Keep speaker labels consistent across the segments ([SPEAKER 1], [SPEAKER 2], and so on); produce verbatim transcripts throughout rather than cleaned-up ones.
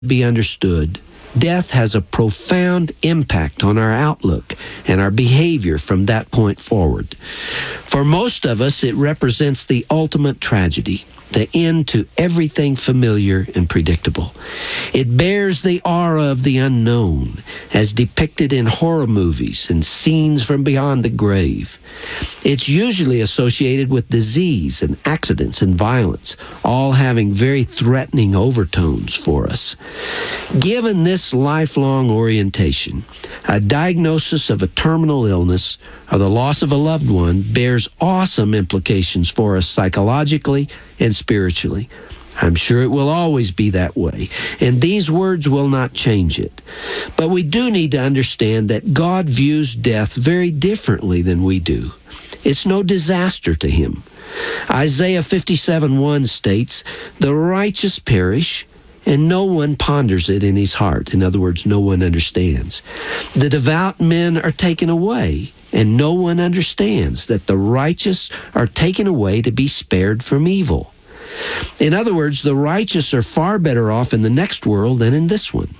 [SPEAKER 1] be understood, death has a profound impact on our outlook and our behavior from that point forward. For most of us, it represents the ultimate tragedy, the end to everything familiar and predictable. It bears the aura of the unknown, as depicted in horror movies and scenes from beyond the grave. It's usually associated with disease and accidents and violence, all having very threatening overtones for us. Given this lifelong orientation, a diagnosis of a terminal illness or the loss of a loved one bears awesome implications for us psychologically and spiritually. I'm sure it will always be that way, and these words will not change it. But we do need to understand that God views death very differently than we do. It's no disaster to him. Isaiah fifty-seven one states, "The righteous perish, and no one ponders it in his heart." In other words, no one understands. "The devout men are taken away, and no one understands that the righteous are taken away to be spared from evil." In other words, the righteous are far better off in the next world than in this one.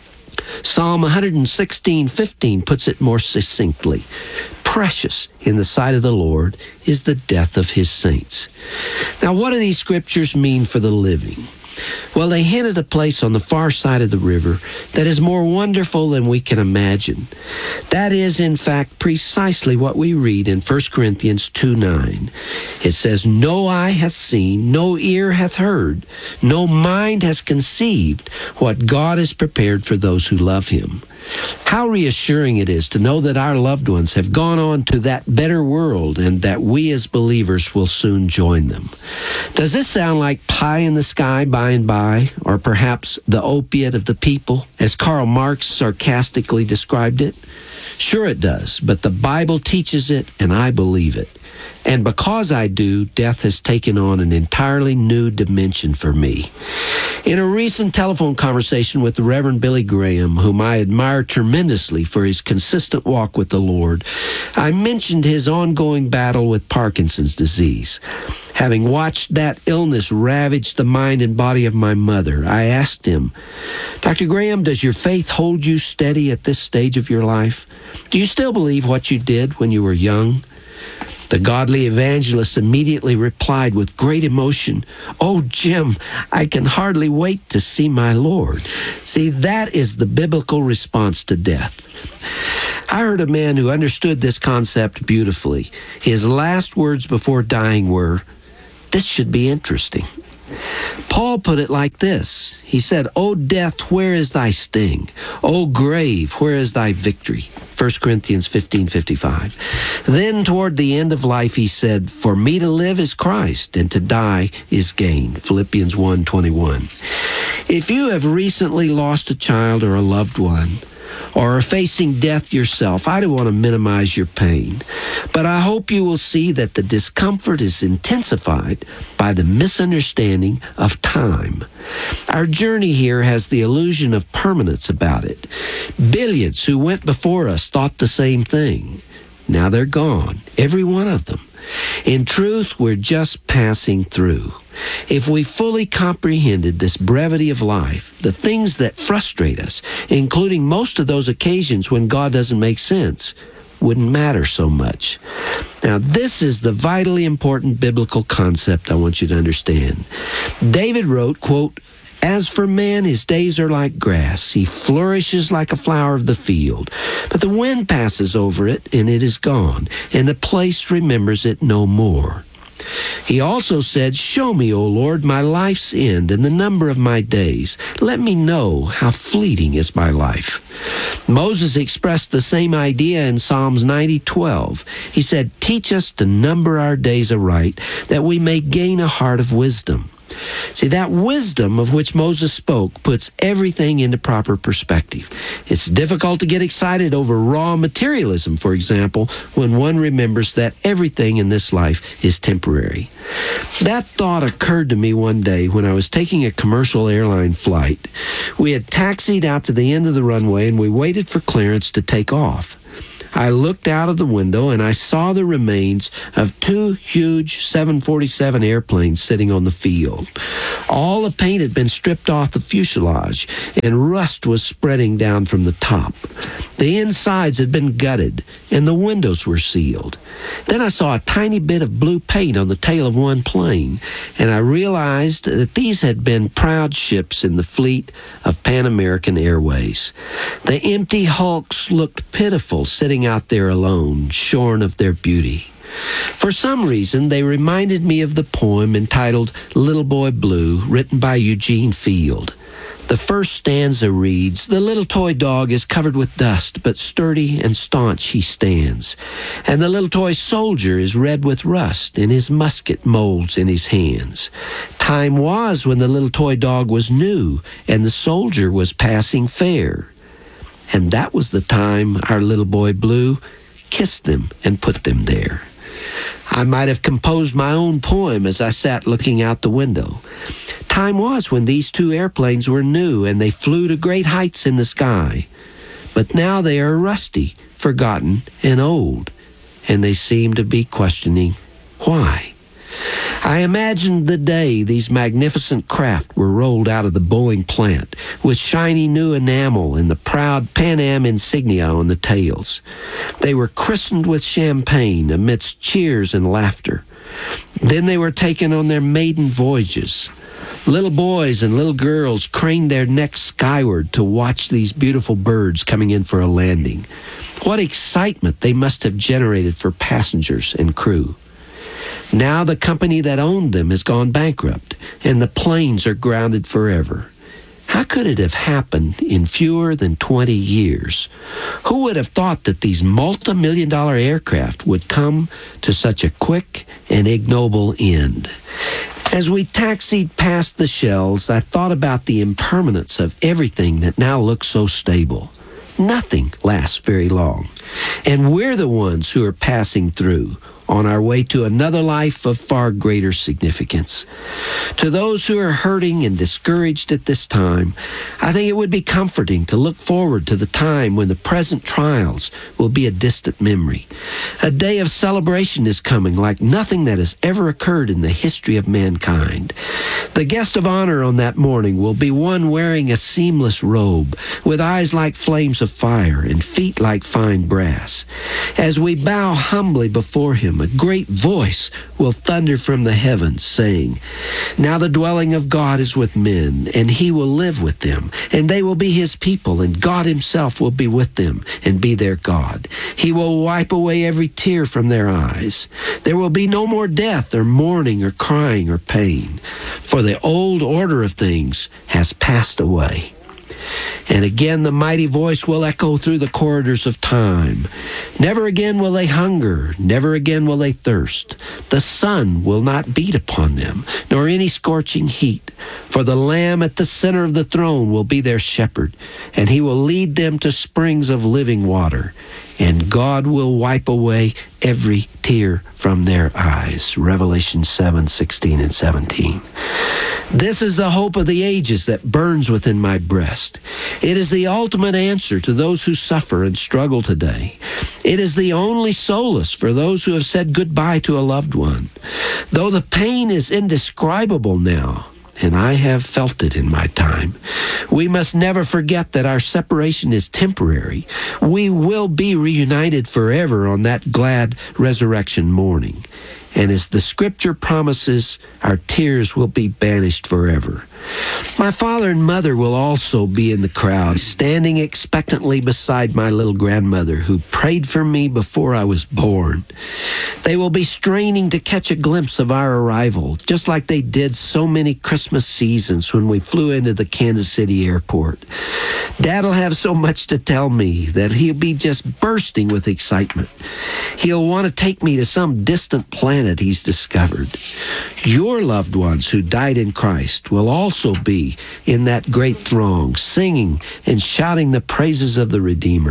[SPEAKER 1] Psalm one sixteen fifteen puts it more succinctly. "Precious in the sight of the Lord is the death of his saints." Now, what do these scriptures mean for the living? Well, they hint at a place on the far side of the river that is more wonderful than we can imagine. That is, in fact, precisely what we read in First Corinthians two nine. It says, "No eye hath seen, no ear hath heard, no mind has conceived what God has prepared for those who love him." How reassuring it is to know that our loved ones have gone on to that better world and that we as believers will soon join them. Does this sound like pie in the sky by and by, or perhaps the opiate of the people, as Karl Marx sarcastically described it? Sure it does, but the Bible teaches it, and I believe it. And because I do, death has taken on an entirely new dimension for me. In a recent telephone conversation with the Reverend Billy Graham, whom I admire tremendously for his consistent walk with the Lord, I mentioned his ongoing battle with Parkinson's disease. Having watched that illness ravage the mind and body of my mother, I asked him, "Doctor Graham, does your faith hold you steady at this stage of your life? Do you still believe what you did when you were young?" The godly evangelist immediately replied with great emotion, "Oh, Jim, I can hardly wait to see my Lord." See, that is the biblical response to death. I heard a man who understood this concept beautifully. His last words before dying were, "This should be interesting." Paul put it like this. He said, "O death, where is thy sting? O grave, where is thy victory?" First Corinthians fifteen fifty-five. Then toward the end of life he said, "For me to live is Christ, and to die is gain." Philippians one twenty-one. If you have recently lost a child or a loved one, or are facing death yourself, I don't want to minimize your pain, but I hope you will see that the discomfort is intensified by the misunderstanding of time. Our journey here has the illusion of permanence about it. Billions who went before us thought the same thing. Now they're gone, every one of them. In truth, we're just passing through. If we fully comprehended this brevity of life, the things that frustrate us, including most of those occasions when God doesn't make sense, wouldn't matter so much. Now, this is the vitally important biblical concept I want you to understand. David wrote, quote, "As for man, his days are like grass. He flourishes like a flower of the field. But the wind passes over it, and it is gone, and the place remembers it no more." He also said, "Show me, O Lord, my life's end and the number of my days. Let me know how fleeting is my life." Moses expressed the same idea in Psalms ninety twelve. He said, "Teach us to number our days aright, that we may gain a heart of wisdom." See, that wisdom of which Moses spoke puts everything into proper perspective. It's difficult to get excited over raw materialism, for example, when one remembers that everything in this life is temporary. That thought occurred to me one day when I was taking a commercial airline flight. We had taxied out to the end of the runway and we waited for clearance to take off. I looked out of the window and I saw the remains of two huge seven forty-seven airplanes sitting on the field. All the paint had been stripped off the fuselage, and rust was spreading down from the top. The insides had been gutted, and the windows were sealed. Then I saw a tiny bit of blue paint on the tail of one plane, and I realized that these had been proud ships in the fleet of Pan American Airways. The empty hulks looked pitiful sitting out there alone, shorn of their beauty. For some reason, they reminded me of the poem entitled Little Boy Blue, written by Eugene Field. The first stanza reads, "The little toy dog is covered with dust, but sturdy and staunch he stands. And the little toy soldier is red with rust, and his musket molds in his hands. Time was when the little toy dog was new, and the soldier was passing fair. And that was the time our little boy Blue kissed them and put them there." I might have composed my own poem as I sat looking out the window. Time was when these two airplanes were new and they flew to great heights in the sky. But now they are rusty, forgotten, and old, and they seem to be questioning why. I imagined the day these magnificent craft were rolled out of the Boeing plant with shiny new enamel and the proud Pan Am insignia on the tails. They were christened with champagne amidst cheers and laughter. Then they were taken on their maiden voyages. Little boys and little girls craned their necks skyward to watch these beautiful birds coming in for a landing. What excitement they must have generated for passengers and crew. Now the company that owned them has gone bankrupt, and the planes are grounded forever. How could it have happened in fewer than twenty years? Who would have thought that these multi-million dollar aircraft would come to such a quick and ignoble end? As we taxied past the shells, I thought about the impermanence of everything that now looks so stable. Nothing lasts very long, and we're the ones who are passing through, on our way to another life of far greater significance. To those who are hurting and discouraged at this time, I think it would be comforting to look forward to the time when the present trials will be a distant memory. A day of celebration is coming like nothing that has ever occurred in the history of mankind. The guest of honor on that morning will be one wearing a seamless robe, with eyes like flames of fire and feet like fine brass. As we bow humbly before him, a great voice will thunder from the heavens, saying, "Now the dwelling of God is with men, and he will live with them, and they will be his people, and God himself will be with them and be their God. He will wipe away every tear from their eyes. There will be no more death or mourning or crying or pain, for the old order of things has passed away." And again the mighty voice will echo through the corridors of time. Never again will they hunger, never again will they thirst. The sun will not beat upon them, nor any scorching heat. For the Lamb at the center of the throne will be their shepherd, and he will lead them to springs of living water. And God will wipe away every tear from their eyes. Revelation seven, sixteen and seventeen. This is the hope of the ages that burns within my breast. It is the ultimate answer to those who suffer and struggle today. It is the only solace for those who have said goodbye to a loved one. Though the pain is indescribable now, and I have felt it in my time, we must never forget that our separation is temporary. We will be reunited forever on that glad resurrection morning. And as the scripture promises, our tears will be banished forever. My father and mother will also be in the crowd, standing expectantly beside my little grandmother who prayed for me before I was born. They will be straining to catch a glimpse of our arrival, just like they did so many Christmas seasons when we flew into the Kansas City airport. Dad'll have so much to tell me that he'll be just bursting with excitement. He'll want to take me to some distant planet he's discovered. Your loved ones who died in Christ will also be in that great throng, singing and shouting the praises of the Redeemer.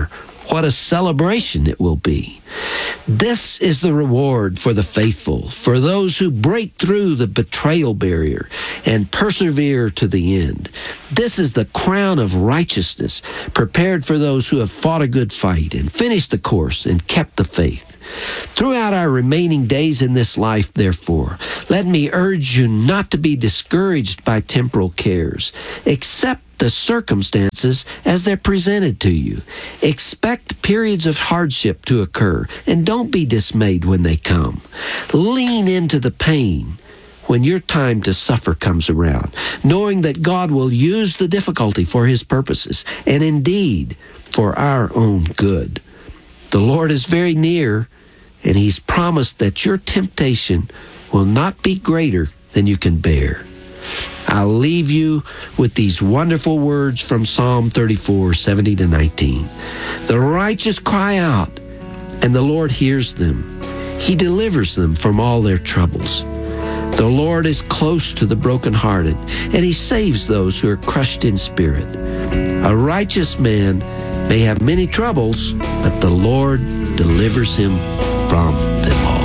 [SPEAKER 1] What a celebration it will be. This is the reward for the faithful, for those who break through the betrayal barrier and persevere to the end. This is the crown of righteousness prepared for those who have fought a good fight and finished the course and kept the faith. Throughout our remaining days in this life, therefore, let me urge you not to be discouraged by temporal cares. Accept the circumstances as they're presented to you. Expect periods of hardship to occur, and don't be dismayed when they come. Lean into the pain when your time to suffer comes around, knowing that God will use the difficulty for His purposes, and indeed for our own good. The Lord is very near, and He's promised that your temptation will not be greater than you can bear. I'll leave you with these wonderful words from Psalm thirty-four, seventy to nineteen. The righteous cry out, and the Lord hears them. He delivers them from all their troubles. The Lord is close to the brokenhearted, and He saves those who are crushed in spirit. A righteous man may have many troubles, but the Lord delivers him from them all.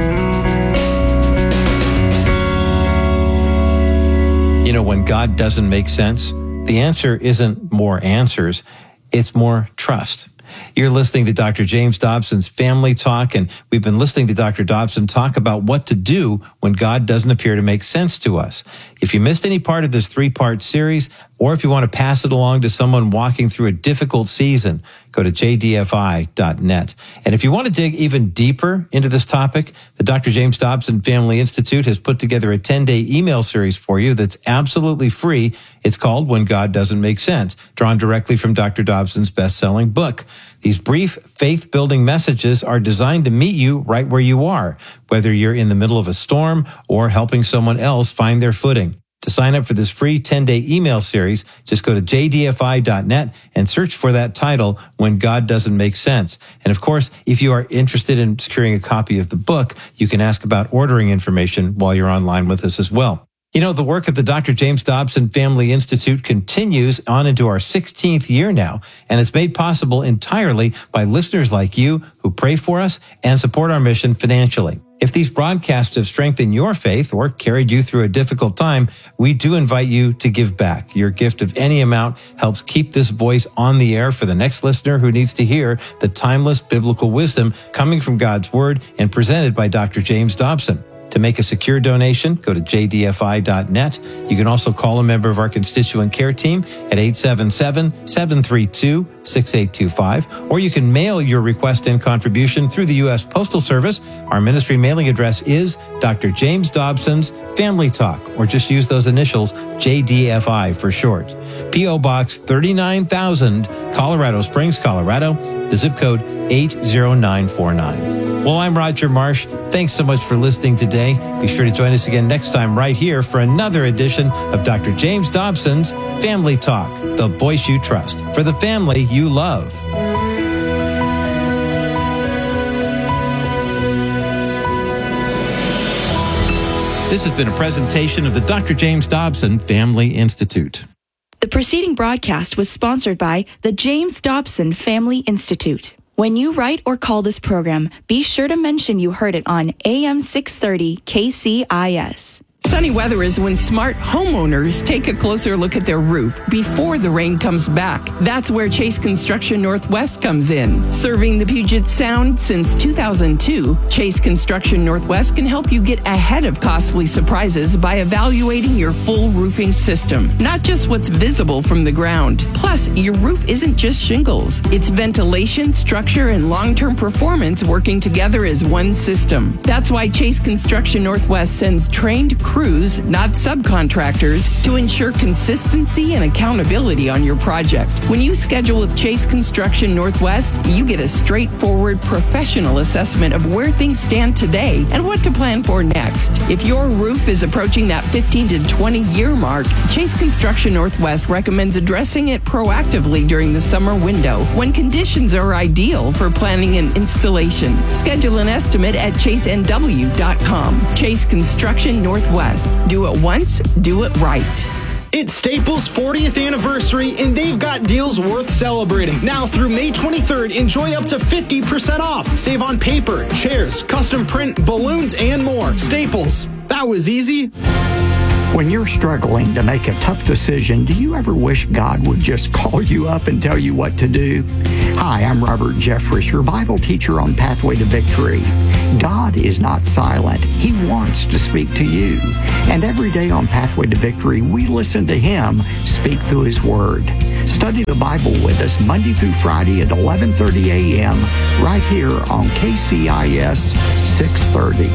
[SPEAKER 2] You know, when God doesn't make sense, the answer isn't more answers, it's more trust. You're listening to Doctor James Dobson's Family Talk, and we've been listening to Doctor Dobson talk about what to do when God doesn't appear to make sense to us. If you missed any part of this three-part series, or if you want to pass it along to someone walking through a difficult season, go to j d f i dot net. And if you want to dig even deeper into this topic, the Doctor James Dobson Family Institute has put together a ten-day email series for you that's absolutely free. It's called When God Doesn't Make Sense, drawn directly from Doctor Dobson's best-selling book. These brief faith-building messages are designed to meet you right where you are, whether you're in the middle of a storm or helping someone else find their footing. To sign up for this free ten-day email series, just go to j d f i dot net and search for that title, When God Doesn't Make Sense. And of course, if you are interested in securing a copy of the book, you can ask about ordering information while you're online with us as well. You know, the work of the Doctor James Dobson Family Institute continues on into our sixteenth year now, and it's made possible entirely by listeners like you who pray for us and support our mission financially. If these broadcasts have strengthened your faith or carried you through a difficult time, we do invite you to give back. Your gift of any amount helps keep this voice on the air for the next listener who needs to hear the timeless biblical wisdom coming from God's Word and presented by Doctor James Dobson. To make a secure donation, go to j d f i dot net. You can also call a member of our constituent care team at eight seven seven, seven three two, six eight two five, or you can mail your request and contribution through the U S Postal Service. Our ministry mailing address is Doctor James Dobson's Family Talk, or just use those initials, J D F I for short. P O Box thirty-nine thousand, Colorado Springs, Colorado, the zip code eight zero nine four nine. Well, I'm Roger Marsh. Thanks so much for listening today. Be sure to join us again next time right here for another edition of Doctor James Dobson's Family Talk, the voice you trust, for the family you love. This has been a presentation of the Doctor James Dobson Family Institute.
[SPEAKER 3] The preceding broadcast was sponsored by the James Dobson Family Institute. When you write or call this program, be sure to mention you heard it on A M six thirty K C I S.
[SPEAKER 4] Sunny weather is when smart homeowners take a closer look at their roof before the rain comes back. That's where Chase Construction Northwest comes in. Serving the Puget Sound since two thousand two, Chase Construction Northwest can help you get ahead of costly surprises by evaluating your full roofing system, not just what's visible from the ground. Plus, your roof isn't just shingles. It's ventilation, structure, and long-term performance working together as one system. That's why Chase Construction Northwest sends trained crews, not subcontractors, to ensure consistency and accountability on your project. When you schedule with Chase Construction Northwest, you get a straightforward professional assessment of where things stand today and what to plan for next. If your roof is approaching that fifteen to twenty year mark, Chase Construction Northwest recommends addressing it proactively during the summer window when conditions are ideal for planning and installation. Schedule an estimate at chase n w dot com. Chase Construction Northwest. Do it once, do it right.
[SPEAKER 5] It's Staples' fortieth anniversary, and they've got deals worth celebrating. Now through May twenty-third, enjoy up to fifty percent off. Save on paper, chairs, custom print, balloons, and more. Staples. That was easy.
[SPEAKER 6] When you're struggling to make a tough decision, do you ever wish God would just call you up and tell you what to do? Hi, I'm Robert Jeffress, your Bible teacher on Pathway to Victory. God is not silent. He wants to speak to you. And every day on Pathway to Victory, we listen to Him speak through His Word. Study the Bible with us Monday through Friday at eleven thirty a.m. right here on K C I S six thirty.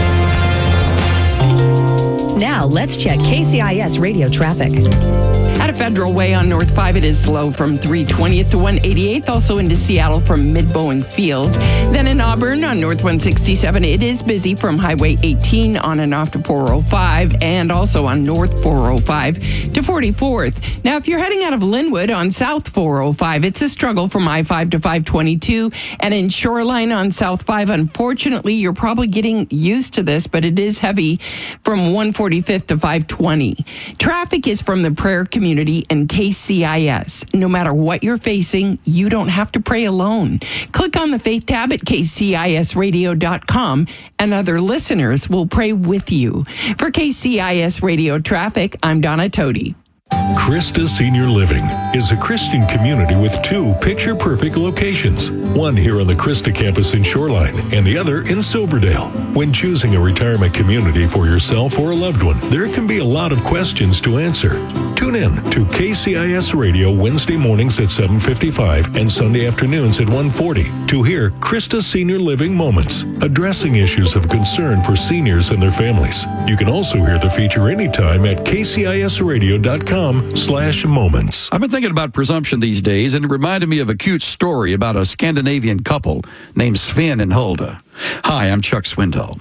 [SPEAKER 7] Now, let's check K C I S radio traffic.
[SPEAKER 4] At a Federal Way on North five, it is slow from three twentieth to one eighty-eighth, also into Seattle from Mid-Bowen Field. Then in Auburn on North one sixty-seven, it is busy from Highway eighteen on and off to four oh five, and also on North four oh five to forty-fourth. Now, if you're heading out of Linwood on South four oh five, it's a struggle from I five to five twenty-two, and in Shoreline on South five, unfortunately, you're probably getting used to this, but it is heavy from one forty-fifth to five twenty. Traffic is from the prayer community and K C I S. No matter what you're facing, you don't have to pray alone. Click on the Faith tab at K C I S radio dot com and other listeners will pray with you. For K C I S Radio Traffic, I'm Donna Toti.
[SPEAKER 8] Christa Senior Living is a Christian community with two picture-perfect locations, one here on the Christa campus in Shoreline and the other in Silverdale. When choosing a retirement community for yourself or a loved one, there can be a lot of questions to answer. Tune in to K C I S Radio Wednesday mornings at seven fifty-five and Sunday afternoons at one forty to hear Christa Senior Living Moments, addressing issues of concern for seniors and their families. You can also hear the feature anytime at K C I S radio dot com slash moments.
[SPEAKER 9] I've been thinking about presumption these days, and it reminded me of a cute story about a Scandinavian couple named Sven and Hulda. Hi, I'm Chuck Swindoll.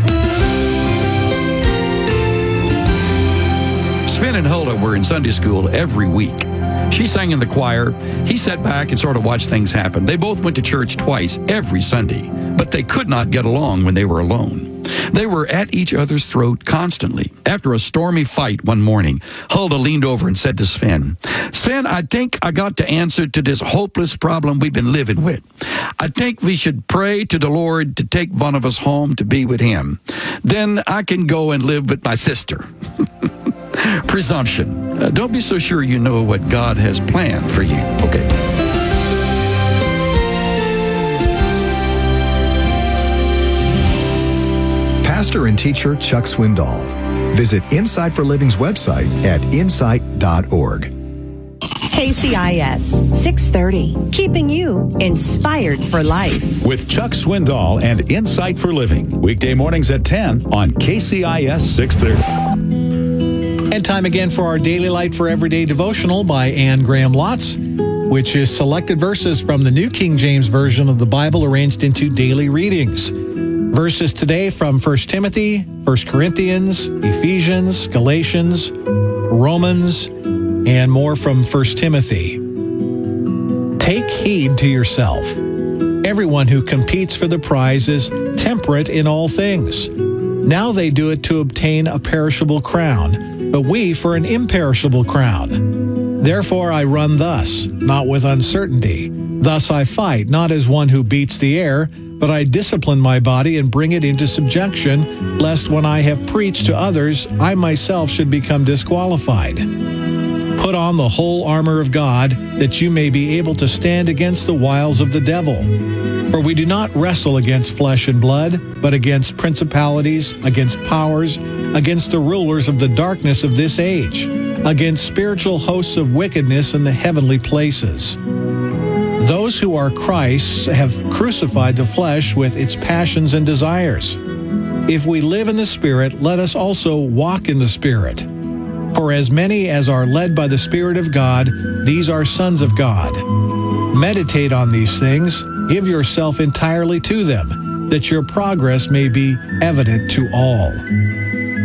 [SPEAKER 9] Sven and Hulda were in Sunday school every week. She sang in the choir. He sat back and sort of watched things happen. They both went to church twice every Sunday, but they could not get along when they were alone. They were at each other's throat constantly. After a stormy fight one morning, Hulda leaned over and said to Sven, Sven, I think I got the answer to this hopeless problem we've been living with. I think we should pray to the Lord to take one of us home to be with Him. Then I can go and live with my sister. Presumption. Uh, don't be so sure you know what God has planned for you, okay?
[SPEAKER 10] Pastor and teacher Chuck Swindoll. Visit Insight for Living's website at insight dot org.
[SPEAKER 7] K C I S six thirty, keeping you inspired for life.
[SPEAKER 11] With Chuck Swindoll and Insight for Living, weekday mornings at ten on K C I S six thirty.
[SPEAKER 12] And time again for our Daily Light for Everyday devotional by Anne Graham Lotz, which is selected verses from the New King James Version of the Bible arranged into daily readings. Verses today from First Timothy, First Corinthians, Ephesians, Galatians, Romans, and more from First Timothy. Take heed to yourself. Everyone who competes for the prize is temperate in all things. Now they do it to obtain a perishable crown, but we for an imperishable crown. Therefore I run thus, not with uncertainty. Thus I fight, not as one who beats the air, but I discipline my body and bring it into subjection, lest when I have preached to others, I myself should become disqualified. Put on the whole armor of God, that you may be able to stand against the wiles of the devil. For we do not wrestle against flesh and blood, but against principalities, against powers, against the rulers of the darkness of this age, against spiritual hosts of wickedness in the heavenly places. Those who are Christ's have crucified the flesh with its passions and desires. If we live in the Spirit, let us also walk in the Spirit. For as many as are led by the Spirit of God, these are sons of God. Meditate on these things, give yourself entirely to them, that your progress may be evident to all.